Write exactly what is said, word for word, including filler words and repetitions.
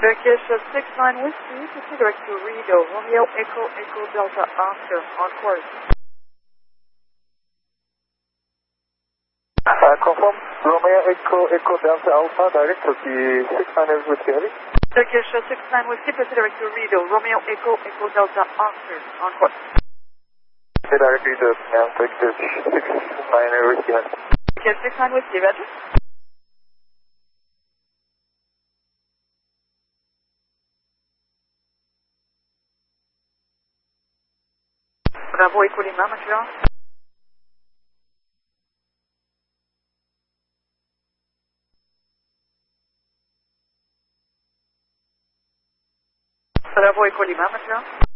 Turkish uh, six nine Whiskey, proceed direct to Rido, Romeo Echo Echo Delta Oscar, on course. Uh, confirm, Romeo Echo Echo Delta Alpha, direct to the six nine Whiskey, heavy. Turkish uh, six nine Whiskey, proceed direct to Rido, Romeo Echo Echo Delta Oscar, on course. Okay, direct Rido, and Turkish six nine Whiskey, heavy. Turkish six nine Whiskey, roger. Bravo Echo Lima, Montreal. Bravo Echo Lima, Montreal.